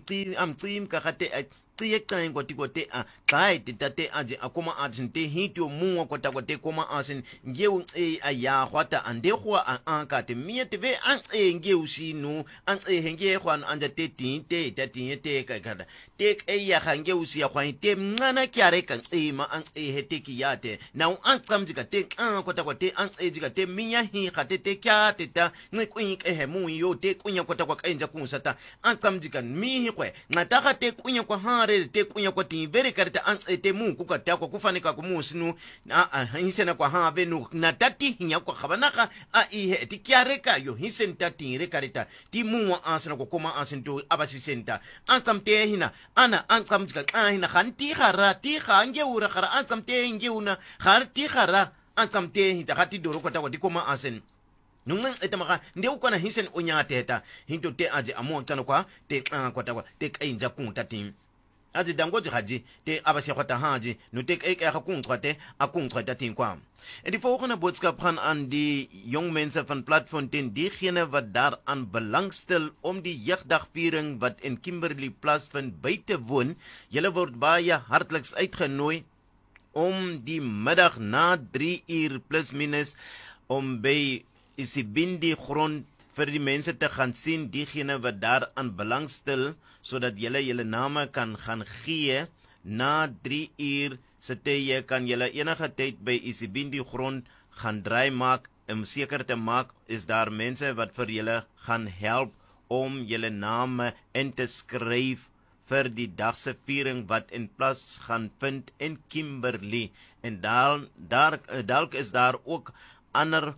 amcim ka khate tiyektain kwa tiko te a kai te tate aje akoma atin te hitio muwa kwa te koma asin ngeu a ya hwata ande hwa anka te mie te ve an ngeu si nu an henge hwan anja te tin te te kada te ya ngeu si ya hwan te ngana kyare kan ma an hete ki yate na an tsamjika te kwa te an jika te miya hi khate te kya te ta ngikuin he mu yo te kunya kwa kainja kunsata an tsamjika mi hi kwe ngata te kunya kwa te kunya kwa tin vere karita an te mu kuka ta kwa kufanika ku musinu hisena kwa ha venu na tati hinya kwa khabanaka he ti kyareka yo hisen tati re karita ti mu wa asana ko koma asinto abasi senta ansam te hina ana ansam tika hina khanti khara ti khange ura khara ansam te ngeuna khar ti khara ansam te hita khati doro kwa ta kwa koma asin nungan etamaka nde ukona hisen onyate ta hinto te aje amo tano kwa te kwa ta kwa te kainja kun tati aji dangoji haji te abasi kwata haji no te ka kun kwate akun kwata tin kwa en die volgende boodskap gaan aan die jong mense van Platfontein, diegene wat daaraan belangstel om die jeugdagviering wat in Kimberley plaasvind by te woon. Julle word baie hartliks uitgenooi om die middag na 3 uur plus minus om by Isibindi grond vir die mense te gaan sien, diegene wat daaraan belangstel, sodat julle name kan gaan gee. Na 3 uur jy kan julle enige tyd by Isibindi grond gaan draai maak, om seker te maak is daar mense wat vir julle gaan help om julle name in te skryf vir die dagse viering wat in plaas gaan vind in Kimberley. En dalk is daar ook ander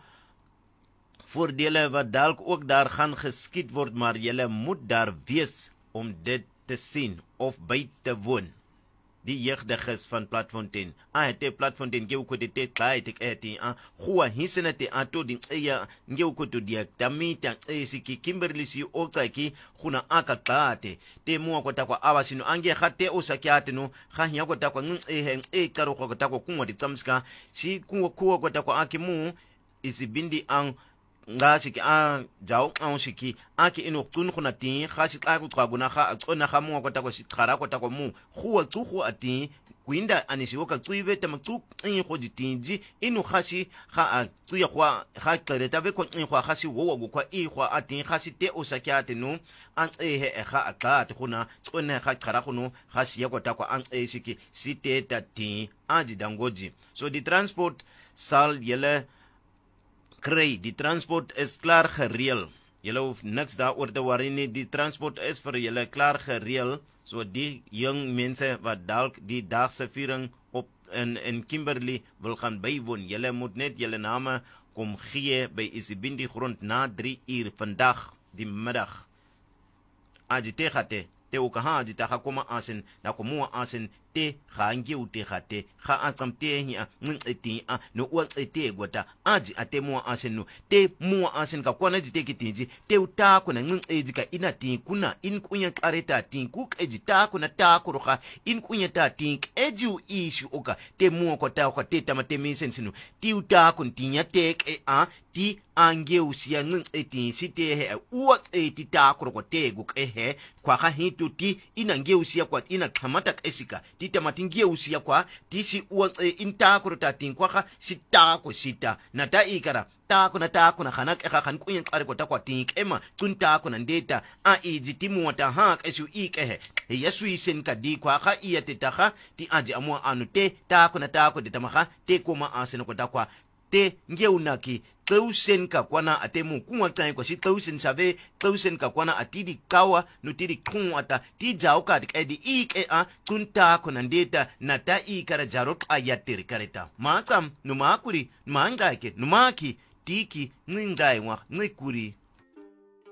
voordele wat dalk ook daar gaan geskied word, maar julle moet daar wees om dit te sien of by te woon. Die jeugdiges van Platfontein. Te Platfontein ngeu ko te kai te eti khua hisena te ato din eya ngeu ko to dia tamita siki Kimberley si otsaki khuna aka kate te mua ko takwa awasino ange khate osakyate no khanya ko takwa karo ko takwa kunwa di tsamska si kunwa ko takwa akimu Isibindi ang nga siki jaw ang siki aki ino kun khuna tin khashi aku twaguna kha akona khamu ko takwa sikhara ko takwa mu khuwa tsuhu ati kuinda anishiwoka tsuive tamaktu ko jitinji ino khashi kha tsuya kwa kha clareta ve ko kwa khashi wo kwa kwa ati khashi te osakyate no an kha akate khuna tsone kha khara khuno khashi yakwa takwa an siki site tati aji dangoji. So die transport sal julle kry. Die transport is klaar gereël. Julle hoef niks daaroor te worry nie. Die transport is vir julle klaar gereël. So die jong mense wat dalk die dagse viering op in Kimberley wil gaan bywoon, julle moet net julle name kom gee by Isibindi grond na 3 uur vandag die middag. Ajite khate te ukaha ajita koma asin na komua asin te khange ute khate kha atsamte nya ngeti no uate gwata aji ate mua asin no te mua asin ka kwana jite kitinji te uta kuna ngeti ka inati kuna in kunya kareta tinku ejita kuna ta kuruka in kunya ta tink eju ishu oka te mua ko ta ko te tamate misensinu ti uta kun tinya tek ti ange usia ngeti site he uat eti ta kuruko te guk kwa kha hitu ti inange usia kwa ina kamata esika ti tamatingie usia kwa ti si uat inta kuruta tinkwa kha sita ko sita nata ikara ta kuna khanak khan kuyen qari ko ta kwa tink ema tunta kuna ndeta iji muata ha esu ike yesu isen ka di kwa kha iyate ta kha ti aji amwa anute ta kuna de tamaha te koma asena ko ta kwa te ngeunaki tausen ka kwana atemu kunwa tsain ko si tausen save tausen ka kwana atidi kawa no tidi kunwata ti jauka di ike tunta kuna ndeta nata ikara jarok ayatir kareta makam no makuri mangake no maki tiki ngai wa ngikuri